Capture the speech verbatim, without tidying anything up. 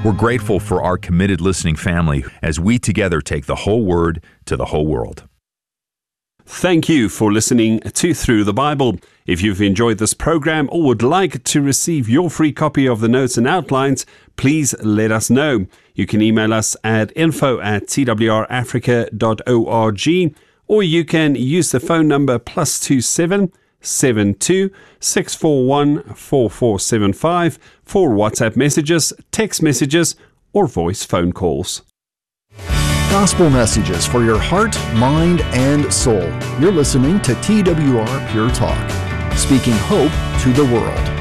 We're grateful for our committed listening family as we together take the whole Word to the whole world. Thank you for listening to Through the Bible. If you've enjoyed this program or would like to receive your free copy of the notes and outlines, please let us know. You can email us at info at t w r africa dot org, or you can use the phone number plus two seven seven two six four one four four seven five for WhatsApp messages, text messages, or voice phone calls. Gospel messages for your heart, mind, and soul. You're listening to T W R Pure Talk, speaking hope to the world.